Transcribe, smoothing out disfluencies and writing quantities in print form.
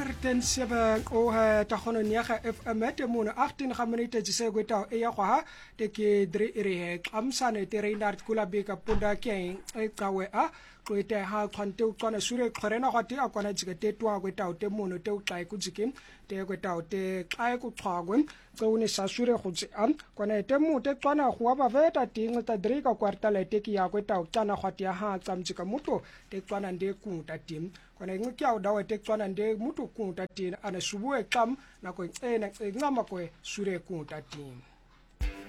107 o ta khono nya ga FM te mono 18 ga minute tse go ta e ya gwa te ke dre ere he qamsane te reinard kula be ka punda ke e qawe a go te ha khante u tsona sure khorena ga te a kwana jike te twa go ta te mono te u tla ku jike te go ta te qae ku qhagwe go ne sa sure go tse am kwana te mo te tsona go ba veta ting ta dre ka kwartale te ki ya go ta tsana ga te ha tsamjika muto te tsona nde ku ta tim kwana ngiki au dawe te tswana nde mutu kunta tin ana subuwe kam na ko ena ngama ko sure kunta tin